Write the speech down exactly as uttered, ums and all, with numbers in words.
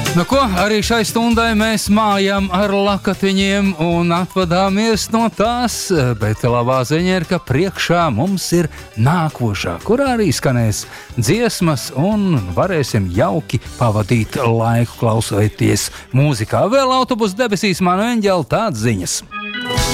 Nu ko, arī šai stundai mēs mājam ar lakatiņiem un atvadāmies no tās, bet labā ziņa ir, ka priekšā mums ir nākošā, kurā arī skanēs dziesmas un varēsim jauki pavadīt laiku klausoties mūzikā. Vēl autobusu debesīs, manu eņģeli, tādas ziņas.